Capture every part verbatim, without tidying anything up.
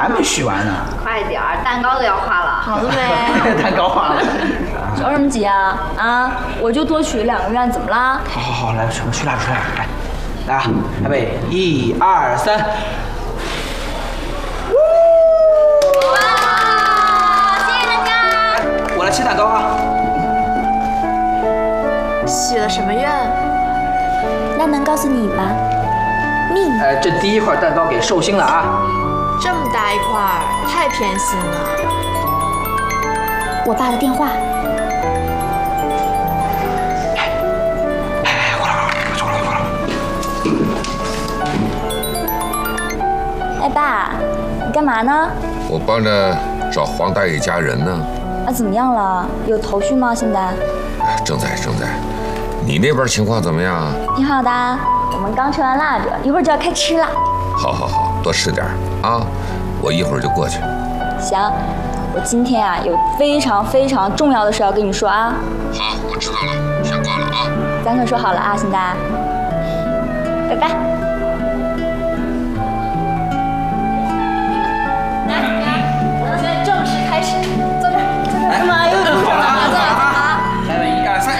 还没许完呢。 快点儿，蛋糕都要化了。 好了没？ 蛋糕化了。 着什么急啊？啊，我就多许两个愿，怎么啦？ 好好好，来，我们去蜡烛出来，来，来啊，预备，一二三。 哇！谢谢大家。 我来切蛋糕啊。 许了什么愿？ 那能告诉你吗？秘密。 呃，这第一块蛋糕给寿星了啊。 这么大一块儿，太偏心了。 我爸的电话。 哎哎，过来过来，过来过来。哎，爸，你干嘛呢？ 我帮着找黄大爷家人呢。 啊，怎么样了？有头绪吗？现在？ 正在正在。你那边情况怎么样？ 挺好的，我们刚吃完腊着，一会儿就要开吃了。 好好好，多吃点啊！我一会儿就过去。 行，我今天啊有非常非常重要的事要跟你说啊。 好，我知道了，先挂了啊。 咱可说好了啊，现在。拜拜。来，我们现在正式开始，坐这儿，坐这儿。干嘛？又怎么了？坐这儿。 来，来，一二三。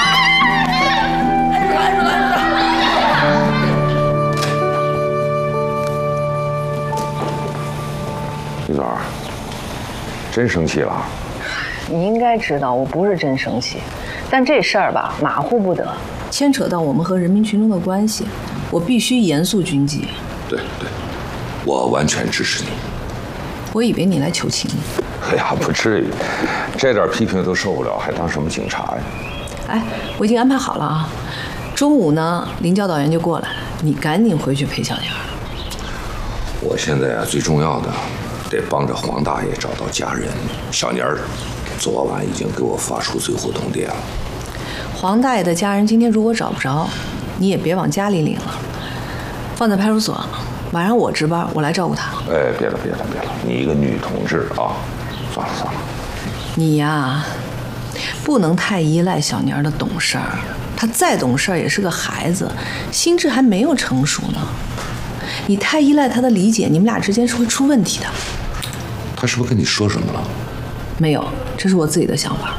李总，真生气了？ 你应该知道，我不是真生气，但这事儿吧，马虎不得，牵扯到我们和人民群众的关系，我必须严肃军纪。 对对，我完全支持你。 我以为你来求情。 哎呀，不至于，这点批评都受不了，还当什么警察呀？ 哎，我已经安排好了啊，中午呢，林教导员就过来，你赶紧回去陪小年儿。 我现在啊，最重要的。得帮着黄大爷找到家人。小年儿昨晚已经给我发出最后通牒了。 黄大爷的家人今天如果找不着，你也别往家里领了，放在派出所，晚上我值班，我来照顾他。 哎，别了别了别了，你一个女同志啊，算了算了。 你呀，不能太依赖小年儿的懂事儿，他再懂事儿也是个孩子，心智还没有成熟呢。你太依赖他的理解，你们俩之间是会出问题的。 他是不是跟你说什么了？ 没有，这是我自己的想法。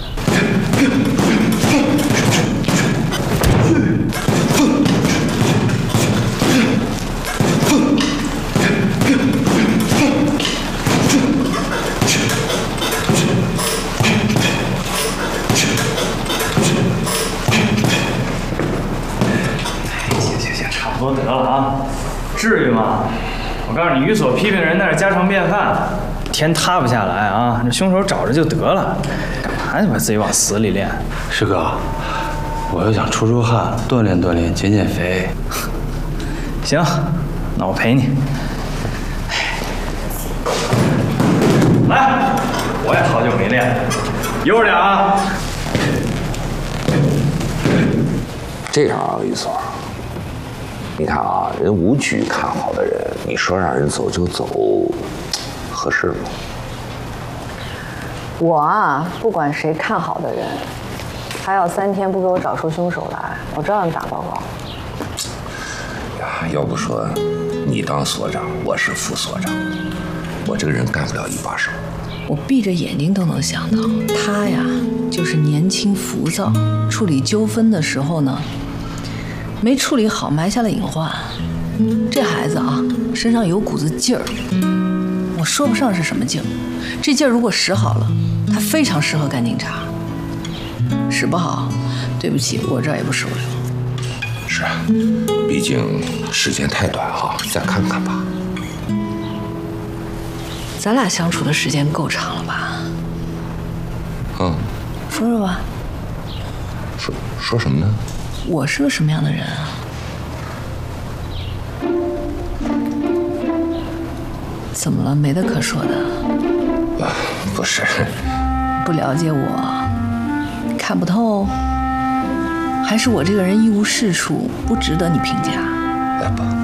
行行行，差不多得了啊。至于吗？我告诉你，于所批评人那是家常便饭，天塌不下来啊！这凶手找着就得了，干嘛你把自己往死里练？ 师哥，我又想出出汗，锻炼锻炼，减减肥。 行，那我陪你。来，我也好久没练，悠着点啊。 这样啊，于所。你看啊，人武举看好的人，你说让人走就走，合适吗？ 我啊，不管谁看好的人，他要三天不给我找出凶手来，我照样打报告。 呀，要不说你当所长，我是副所长，我这个人干不了一把手。 我闭着眼睛都能想到，他呀，就是年轻浮躁，处理纠纷的时候呢。没处理好，埋下了隐患。这孩子啊，身上有股子劲儿，我说不上是什么劲儿。这劲儿如果使好了，他非常适合干警察；使不好，对不起，我这儿也不使不了。 是，毕竟时间太短哈，再看看吧。 咱俩相处的时间够长了吧？ 嗯， 说说吧。 说说什么呢？ 我是个什么样的人啊？怎么了？没得可说的？ 啊，不是。 不了解我，看不透，还是我这个人一无是处，不值得你评价？ 哎不。